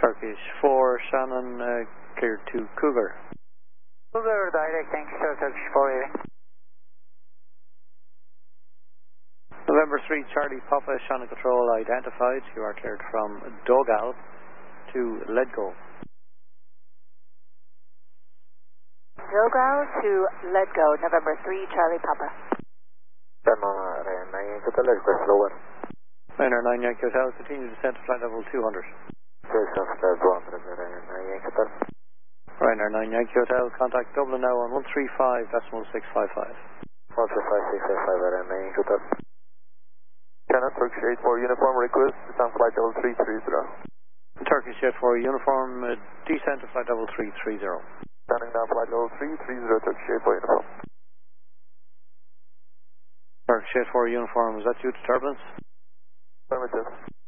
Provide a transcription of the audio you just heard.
Turkish 4, Shannon, clear to Cougar. Cougar direct, thanks, Turkish 4 hearing. November 3, Charlie Papa, Shannon Control identified. You are cleared from Dogal to Ledgo. Dogal to Ledgo, November 3, Charlie Papa. Ryanair 9 Hotel, request lower. Ryanair 9 Yankee Hotel, continue descent to flight level 200. Ryanair 9 Yankee Hotel, contact Dublin now on 135.655. 135.655, Ryanair 9 Yankee Hotel. Shannon, Turkish 84 uniform request, descent flight level 330. Turkish 84 uniform, descent to flight level 330. Standing down flight level 330, Turkish 84 uniform. Turkish 84 uniform, is that due to turbulence? Affirmative.